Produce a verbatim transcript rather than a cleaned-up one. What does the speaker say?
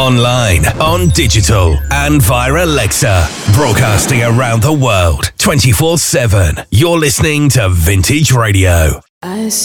online, on digital, and via Alexa. Broadcasting around the world, twenty-four seven. You're listening to Vintage Radio. I